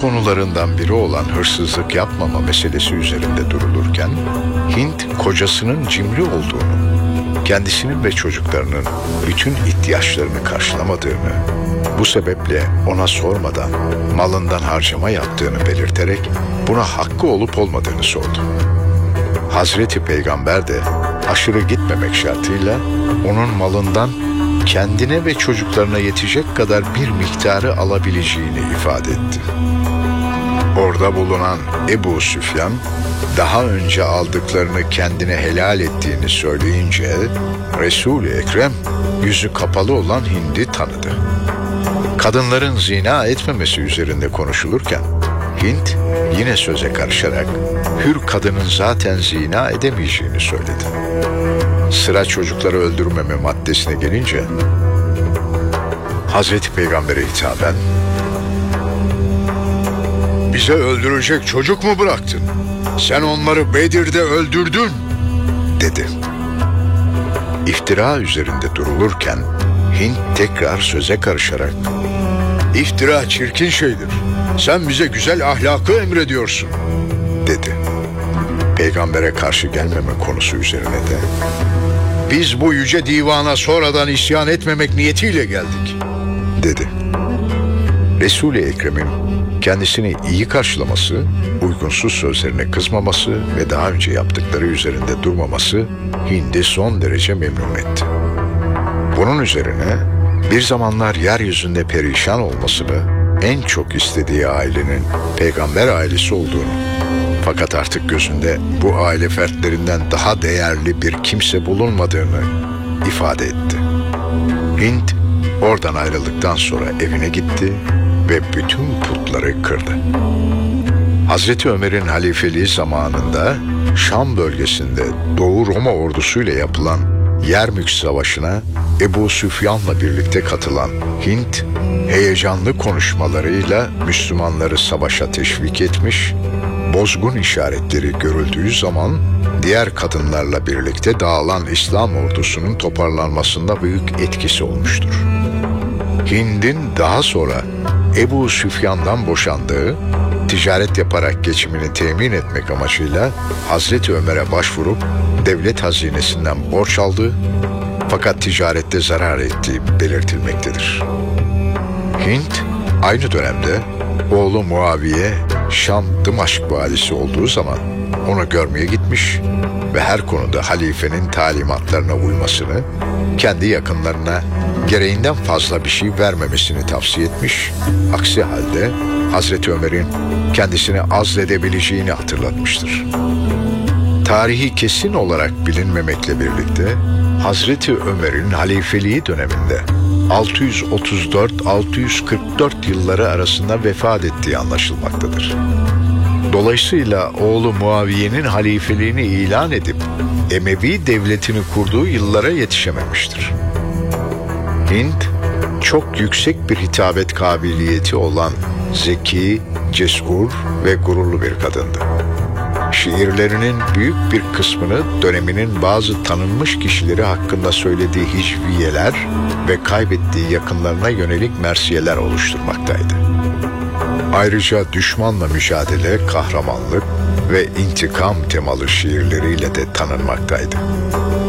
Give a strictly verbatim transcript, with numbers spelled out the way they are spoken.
konularından biri olan hırsızlık yapmama meselesi üzerinde durulurken, Hint kocasının cimri olduğunu, kendisinin ve çocuklarının bütün ihtiyaçlarını karşılamadığını, bu sebeple ona sormadan malından harcama yaptığını belirterek buna hakkı olup olmadığını sordu. Hazreti Peygamber de aşırı gitmemek şartıyla onun malından kendine ve çocuklarına yetecek kadar bir miktarı alabileceğini ifade etti. Orada bulunan Ebu Süfyan, daha önce aldıklarını kendine helal ettiğini söyleyince, Resul-i Ekrem yüzü kapalı olan Hind'i tanıdı. Kadınların zina etmemesi üzerinde konuşulurken, Hint yine söze karışarak hür kadının zaten zina edemeyeceğini söyledi. Sıra çocukları öldürmeme maddesine gelince, Hazreti Peygamber'e hitaben, "Bize öldürecek çocuk mu bıraktın? Sen onları Bedir'de öldürdün," dedi. İftira üzerinde durulurken Hint tekrar söze karışarak, "İftira çirkin şeydir. Sen bize güzel ahlakı emrediyorsun," dedi. Peygambere karşı gelmeme konusu üzerine de, "Biz bu yüce divana sonradan isyan etmemek niyetiyle geldik," dedi. Resul-i Ekrem'in kendisini iyi karşılaması, uygunsuz sözlerine kızmaması ve daha önce yaptıkları üzerinde durmaması Hind'i son derece memnun etti. Bunun üzerine bir zamanlar yeryüzünde perişan olmasını en çok istediği ailenin Peygamber ailesi olduğunu, fakat artık gözünde bu aile fertlerinden daha değerli bir kimse bulunmadığını ifade etti. Hint oradan ayrıldıktan sonra evine gitti ve bütün putları kırdı. Hazreti Ömer'in halifeliği zamanında Şam bölgesinde Doğu Roma ordusuyla yapılan Yermük Savaşı'na Ebu Süfyan'la birlikte katılan Hint, heyecanlı konuşmalarıyla Müslümanları savaşa teşvik etmiş, bozgun işaretleri görüldüğü zaman diğer kadınlarla birlikte dağılan İslam ordusunun toparlanmasında büyük etkisi olmuştur. Hind'in daha sonra Ebu Süfyan'dan boşandığı, ticaret yaparak geçimini temin etmek amacıyla Hazreti Ömer'e başvurup devlet hazinesinden borç aldığı, fakat ticarette zarar ettiği belirtilmektedir. Hint aynı dönemde oğlu Muaviye Şam Dımaşk valisi olduğu zaman onu görmeye gitmiş ve her konuda halifenin talimatlarına uymasını, kendi yakınlarına gereğinden fazla bir şey vermemesini tavsiye etmiş, aksi halde Hazreti Ömer'in kendisini azledebileceğini hatırlatmıştır. Tarihi kesin olarak bilinmemekle birlikte Hazreti Ömer'in halifeliği döneminde altı yüz otuz dört altı yüz kırk dört yılları arasında vefat ettiği anlaşılmaktadır. Dolayısıyla oğlu Muaviye'nin halifeliğini ilan edip Emevi devletini kurduğu yıllara yetişememiştir. Hint, çok yüksek bir hitabet kabiliyeti olan zeki, cesur ve gururlu bir kadındı. Şiirlerinin büyük bir kısmını döneminin bazı tanınmış kişileri hakkında söylediği hicviyeler ve kaybettiği yakınlarına yönelik mersiyeler oluşturmaktaydı. Ayrıca düşmanla mücadele, kahramanlık ve intikam temalı şiirleriyle de tanınmaktaydı.